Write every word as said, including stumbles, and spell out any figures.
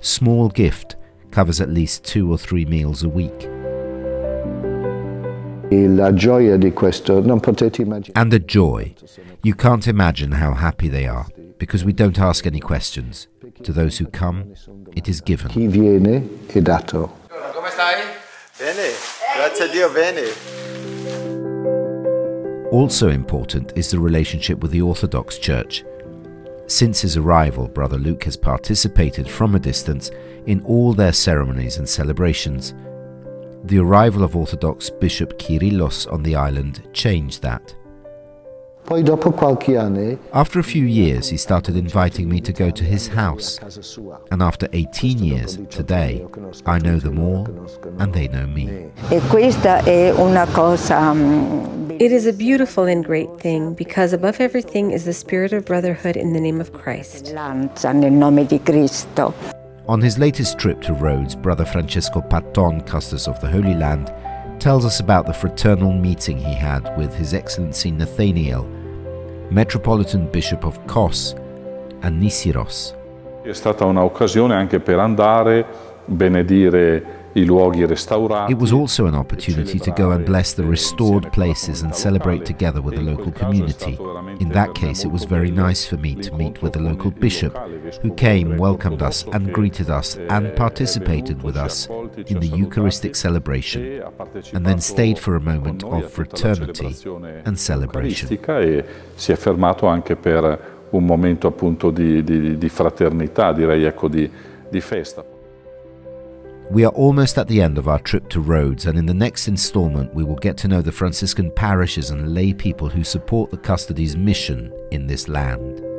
small gift covers at least two or three meals a week. La gioia di questo non potete immaginare. And the joy. You can't imagine how happy they are, because we don't ask any questions. To those who come, it is given. Chi viene è dato. Come stai? Bene, grazie a Dio, bene. Also important is the relationship with the Orthodox Church. Since his arrival, Brother Luke has participated from a distance in all their ceremonies and celebrations. The arrival of Orthodox Bishop Kyrillos on the island changed that. Poi dopo qualche anno, After a few years, he started inviting me to go to his house. And after eighteen years, today, I know them all and they know me. E questa è una cosa. It is a beautiful and great thing, because above everything is the spirit of brotherhood in the name of Christ. Nel nome di Cristo. On his latest trip to Rhodes, Brother Francesco Patton, Custos of the Holy Land, tells us about the fraternal meeting he had with His Excellency Nathaniel, Metropolitan Bishop of Kos and Nisiros. È stata un'occasione anche per andare, benedire i luoghi restaurati. It was also an opportunity to go and bless the restored places and celebrate together with the local community. In that case, it was very nice for me to meet with the local bishop, who came, welcomed us and greeted us and participated with us in the Eucharistic celebration, and then stayed for a moment of fraternity and celebration. E si è fermato anche per un momento appunto di, di, di fraternità, direi, ecco, di, di festa. We are almost at the end of our trip to Rhodes, and in the next installment we will get to know the Franciscan parishes and lay people who support the Custody's mission in this land.